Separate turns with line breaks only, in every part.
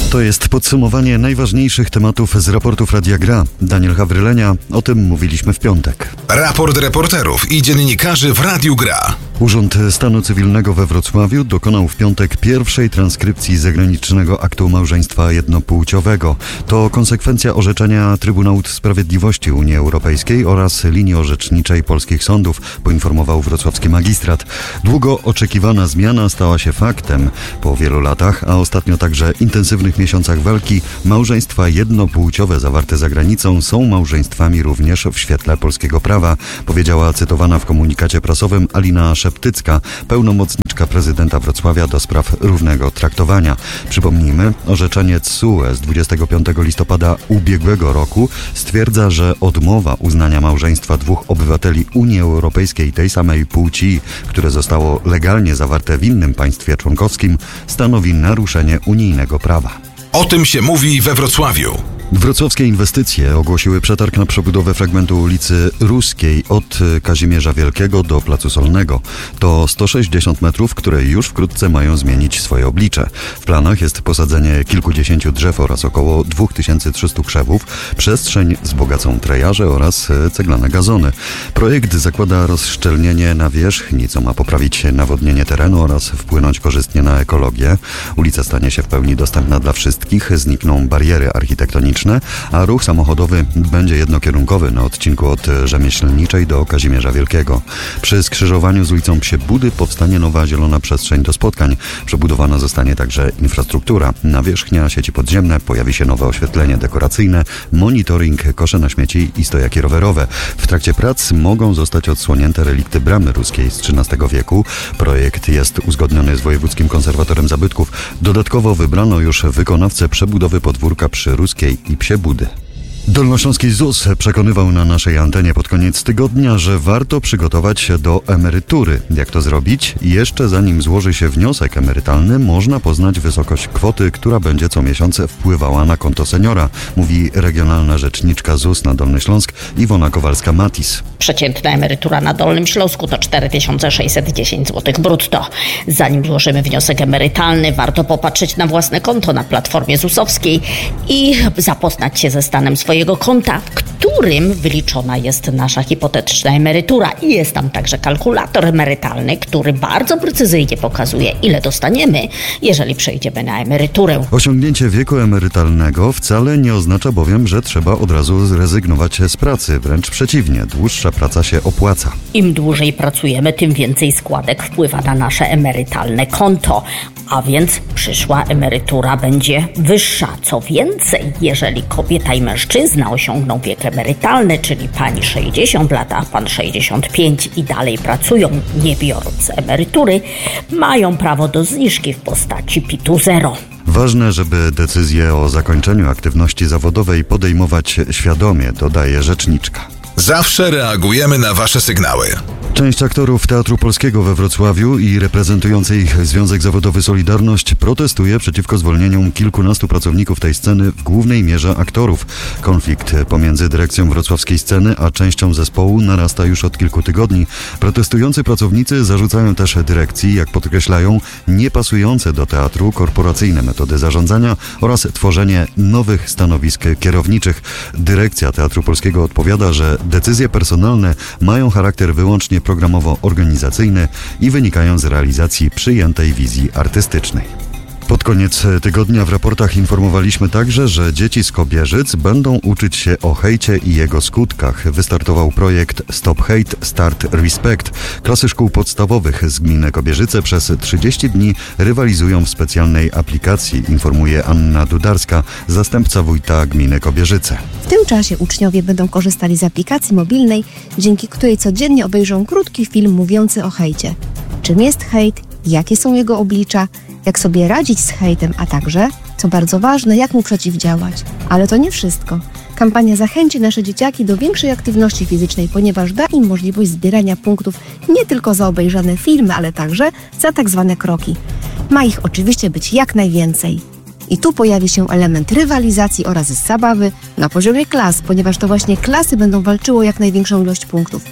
To jest podsumowanie najważniejszych tematów z raportów Radia Gra. Daniel Hawrylenia, o tym mówiliśmy w piątek.
Raport reporterów i dziennikarzy w Radiu Gra.
Urząd Stanu Cywilnego we Wrocławiu dokonał w piątek pierwszej transkrypcji zagranicznego aktu małżeństwa jednopłciowego. To konsekwencja orzeczenia Trybunału Sprawiedliwości Unii Europejskiej oraz linii orzeczniczej polskich sądów, poinformował wrocławski magistrat. Długo oczekiwana zmiana stała się faktem. Po wielu latach, a ostatnio także intensywnych miesiącach walki, małżeństwa jednopłciowe zawarte za granicą są małżeństwami również w świetle polskiego prawa, powiedziała cytowana w komunikacie prasowym Alina Szeptycka, pełnomocniczka prezydenta Wrocławia do spraw równego traktowania. Przypomnijmy, orzeczenie TSUE z 25 listopada ubiegłego roku stwierdza, że odmowa uznania małżeństwa dwóch obywateli Unii Europejskiej tej samej płci, które zostało legalnie zawarte w innym państwie członkowskim, stanowi naruszenie unijnego prawa.
O tym się mówi we Wrocławiu.
Wrocławskie inwestycje ogłosiły przetarg na przebudowę fragmentu ulicy Ruskiej od Kazimierza Wielkiego do Placu Solnego. To 160 metrów, które już wkrótce mają zmienić swoje oblicze. W planach jest posadzenie kilkudziesięciu drzew oraz około 2300 krzewów, przestrzeń wzbogacą trejarze oraz ceglane gazony. Projekt zakłada rozszczelnienie nawierzchni, co ma poprawić nawodnienie terenu oraz wpłynąć korzystnie na ekologię. Ulica stanie się w pełni dostępna dla wszystkich, znikną bariery architektoniczne, a ruch samochodowy będzie jednokierunkowy na odcinku od Rzemieślniczej do Kazimierza Wielkiego. Przy skrzyżowaniu z ulicą Psie Budy powstanie nowa zielona przestrzeń do spotkań. Przebudowana zostanie także infrastruktura, nawierzchnia, sieci podziemne, pojawi się nowe oświetlenie dekoracyjne, monitoring, kosze na śmieci i stojaki rowerowe. W trakcie prac mogą zostać odsłonięte relikty bramy ruskiej z XIII wieku. Projekt jest uzgodniony z Wojewódzkim Konserwatorem Zabytków. Dodatkowo wybrano już wykonawcę przebudowy podwórka przy Ruskiej i Psie Budy. Dolnośląski ZUS przekonywał na naszej antenie pod koniec tygodnia, że warto przygotować się do emerytury. Jak to zrobić? Jeszcze zanim złoży się wniosek emerytalny, można poznać wysokość kwoty, która będzie co miesiąc wpływała na konto seniora, mówi regionalna rzeczniczka ZUS na Dolny Śląsk Iwona Kowalska-Matis.
Przeciętna emerytura na Dolnym Śląsku to 4610 zł brutto. Zanim złożymy wniosek emerytalny, warto popatrzeć na własne konto na platformie ZUS-owskiej i zapoznać się ze stanem swojego konta, w którym wyliczona jest nasza hipotetyczna emerytura. I jest tam także kalkulator emerytalny, który bardzo precyzyjnie pokazuje, ile dostaniemy, jeżeli przejdziemy na emeryturę.
Osiągnięcie wieku emerytalnego wcale nie oznacza bowiem, że trzeba od razu zrezygnować z pracy. Wręcz przeciwnie, dłuższa praca się opłaca.
Im dłużej pracujemy, tym więcej składek wpływa na nasze emerytalne konto, a więc przyszła emerytura będzie wyższa. Co więcej, jeżeli kobieta i mężczyzna osiągną wiek emerytalny, czyli pani 60 lat, a pan 65 i dalej pracują, nie biorąc emerytury, mają prawo do zniżki w postaci PIT-u 0.
Ważne, żeby decyzję o zakończeniu aktywności zawodowej podejmować świadomie, dodaje rzeczniczka.
Zawsze reagujemy na wasze sygnały.
Część aktorów Teatru Polskiego we Wrocławiu i reprezentujący ich Związek Zawodowy Solidarność protestuje przeciwko zwolnieniom kilkunastu pracowników tej sceny, w głównej mierze aktorów. Konflikt pomiędzy dyrekcją wrocławskiej sceny a częścią zespołu narasta już od kilku tygodni. Protestujący pracownicy zarzucają też dyrekcji, jak podkreślają, niepasujące do teatru korporacyjne metody zarządzania oraz tworzenie nowych stanowisk kierowniczych. Dyrekcja Teatru Polskiego odpowiada, że decyzje personalne mają charakter wyłącznie programowo-organizacyjny i wynikają z realizacji przyjętej wizji artystycznej. Pod koniec tygodnia w raportach informowaliśmy także, że dzieci z Kobierzyc będą uczyć się o hejcie i jego skutkach. Wystartował projekt Stop Hate, Start Respect. Klasy szkół podstawowych z gminy Kobierzyce przez 30 dni rywalizują w specjalnej aplikacji, informuje Anna Dudarska, zastępca wójta gminy Kobierzyce.
W tym czasie uczniowie będą korzystali z aplikacji mobilnej, dzięki której codziennie obejrzą krótki film mówiący o hejcie. Czym jest hejt? Jakie są jego oblicza? Jak sobie radzić z hejtem, a także, co bardzo ważne, jak mu przeciwdziałać. Ale to nie wszystko. Kampania zachęci nasze dzieciaki do większej aktywności fizycznej, ponieważ da im możliwość zbierania punktów nie tylko za obejrzane filmy, ale także za tak zwane kroki. Ma ich oczywiście być jak najwięcej. I tu pojawi się element rywalizacji oraz zabawy na poziomie klas, ponieważ to właśnie klasy będą walczyły o jak największą ilość punktów.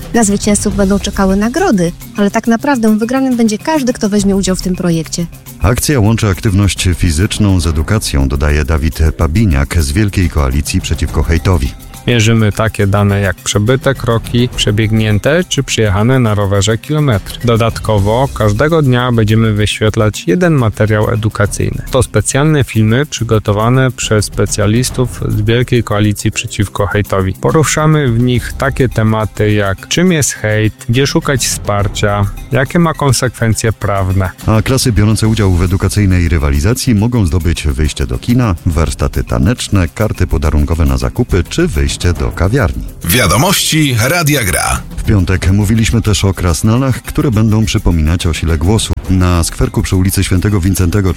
Na zwycięzców będą czekały nagrody, ale tak naprawdę wygranym będzie każdy, kto weźmie udział w tym projekcie.
Akcja łączy aktywność fizyczną z edukacją, dodaje Dawid Pabiniak z Wielkiej Koalicji Przeciwko Hejtowi.
Mierzymy takie dane jak przebyte kroki, przebiegnięte czy przejechane na rowerze kilometry. Dodatkowo każdego dnia będziemy wyświetlać jeden materiał edukacyjny. To specjalne filmy przygotowane przez specjalistów z Wielkiej Koalicji Przeciwko Hejtowi. Poruszamy w nich takie tematy jak czym jest hejt, gdzie szukać wsparcia, jakie ma konsekwencje prawne.
A klasy biorące udział w edukacyjnej rywalizacji mogą zdobyć wyjście do kina, warsztaty taneczne, karty podarunkowe na zakupy czy wyjście do kawiarni.
Wiadomości Radia Gra.
W piątek mówiliśmy też o krasnalach, które będą przypominać o sile głosu. Na skwerku przy ulicy Świętego Wincentego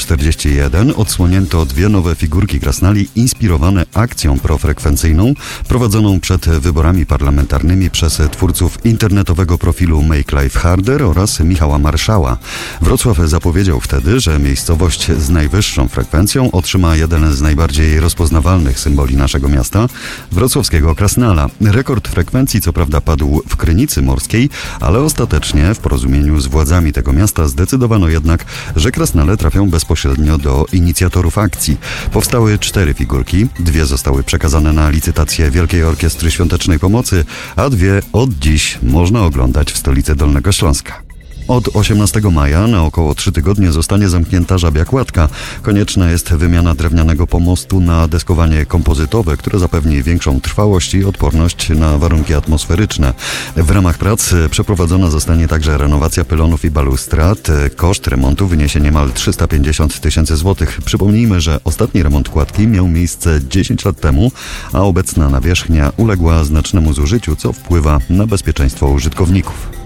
41 odsłonięto 2 nowe figurki krasnali inspirowane akcją profrekwencyjną prowadzoną przed wyborami parlamentarnymi przez twórców internetowego profilu Make Life Harder oraz Michała Marszała. Wrocław zapowiedział wtedy, że miejscowość z najwyższą frekwencją otrzyma jeden z najbardziej rozpoznawalnych symboli naszego miasta – wrocławskiego krasnala. Rekord frekwencji co prawda padł w Krynicy Morskiej, ale ostatecznie w porozumieniu z władzami tego miasta zdecydowano jednak, że krasnale trafią bezpośrednio do inicjatorów akcji. Powstały 4 figurki, 2 zostały przekazane na licytację Wielkiej Orkiestry Świątecznej Pomocy, a 2 od dziś można oglądać w stolicy Dolnego Śląska. Od 18 maja na około 3 tygodnie zostanie zamknięta Żabia Kładka. Konieczna jest wymiana drewnianego pomostu na deskowanie kompozytowe, które zapewni większą trwałość i odporność na warunki atmosferyczne. W ramach prac przeprowadzona zostanie także renowacja pylonów i balustrad. Koszt remontu wyniesie niemal 350 000 złotych. Przypomnijmy, że ostatni remont kładki miał miejsce 10 lat temu, a obecna nawierzchnia uległa znacznemu zużyciu, co wpływa na bezpieczeństwo użytkowników.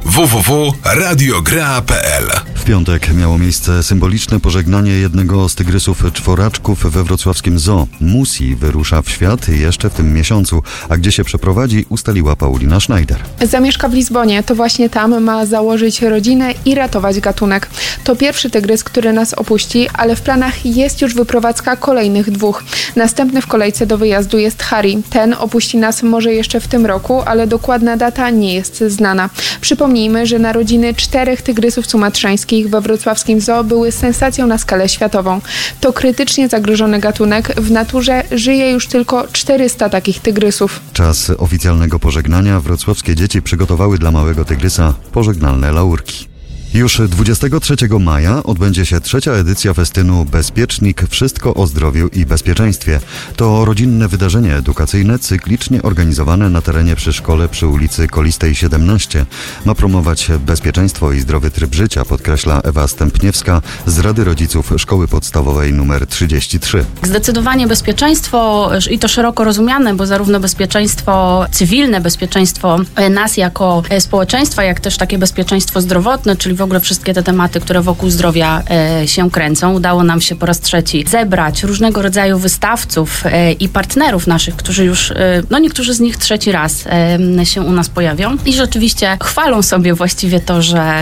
www.radiogra.pl.
W piątek miało miejsce symboliczne pożegnanie jednego z tygrysów czworaczków we wrocławskim zoo. Musi wyrusza w świat jeszcze w tym miesiącu, a gdzie się przeprowadzi, ustaliła Paulina Schneider.
Zamieszka w Lizbonie, to właśnie tam ma założyć rodzinę i ratować gatunek. To pierwszy tygrys, który nas opuści, ale w planach jest już wyprowadzka kolejnych 2. Następny w kolejce do wyjazdu jest Harry. Ten opuści nas może jeszcze w tym roku, ale dokładna data nie jest znana. Przypomnijmy, że narodziny 4 tygrysów sumatrzańskich we wrocławskim zoo były sensacją na skalę światową. To krytycznie zagrożony gatunek. W naturze żyje już tylko 400 takich tygrysów.
Czas oficjalnego pożegnania wrocławskie dzieci przygotowały dla małego tygrysa pożegnalne laurki. Już 23 maja odbędzie się 3. edycja festynu Bezpiecznik – Wszystko o zdrowiu i bezpieczeństwie. To rodzinne wydarzenie edukacyjne cyklicznie organizowane na terenie przy szkole przy ulicy Kolistej 17. Ma promować bezpieczeństwo i zdrowy tryb życia, podkreśla Ewa Stępniewska z Rady Rodziców Szkoły Podstawowej nr 33.
Zdecydowanie bezpieczeństwo i to szeroko rozumiane, bo zarówno bezpieczeństwo cywilne, bezpieczeństwo nas jako społeczeństwa, jak też takie bezpieczeństwo zdrowotne, czyli w ogóle wszystkie te tematy, które wokół zdrowia się kręcą. Udało nam się po raz 3 zebrać różnego rodzaju wystawców i partnerów naszych, którzy już, niektórzy z nich 3. raz się u nas pojawią i rzeczywiście chwalą sobie właściwie to,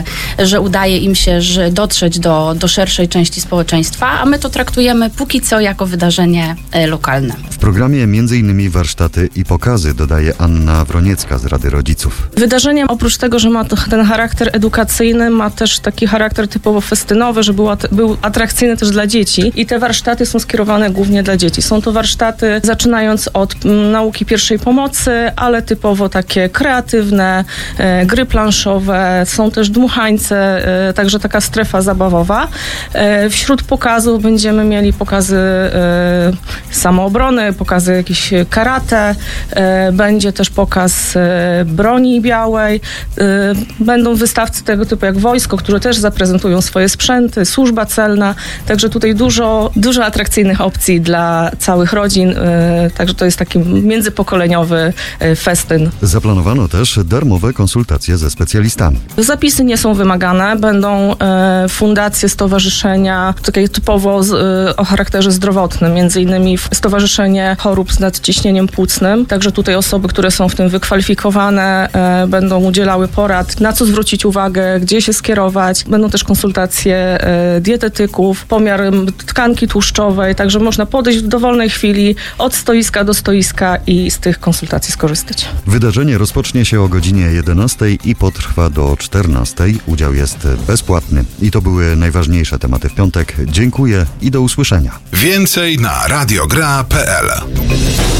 że udaje im się dotrzeć do szerszej części społeczeństwa, a my to traktujemy póki co jako wydarzenie lokalne.
W programie m.in. warsztaty i pokazy, dodaje Anna Wroniecka z Rady Rodziców.
Wydarzenie oprócz tego, że ma ten charakter edukacyjny, ma też taki charakter typowo festynowy, że był atrakcyjny też dla dzieci i te warsztaty są skierowane głównie dla dzieci. Są to warsztaty zaczynając od nauki pierwszej pomocy, ale typowo takie kreatywne, gry planszowe, są też dmuchańce, także taka strefa zabawowa. Wśród pokazów będziemy mieli pokazy samoobrony, pokazy jakieś karate, będzie też pokaz broni białej, będą wystawcy tego typu jak wojsko, które też zaprezentują swoje sprzęty, służba celna, także tutaj dużo atrakcyjnych opcji dla całych rodzin, także to jest taki międzypokoleniowy festyn.
Zaplanowano też darmowe konsultacje ze specjalistami.
Zapisy nie są wymagane, będą fundacje, stowarzyszenia, takie typowo o charakterze zdrowotnym, między innymi Stowarzyszenie Chorób z Nadciśnieniem Płucnym, także tutaj osoby, które są w tym wykwalifikowane, będą udzielały porad, na co zwrócić uwagę, gdzie się skierować, skierować. Będą też konsultacje dietetyków, pomiar tkanki tłuszczowej, także można podejść w dowolnej chwili od stoiska do stoiska i z tych konsultacji skorzystać.
Wydarzenie rozpocznie się o godzinie 11 i potrwa do 14. Udział jest bezpłatny. I to były najważniejsze tematy w piątek. Dziękuję i do usłyszenia.
Więcej na radiogra.pl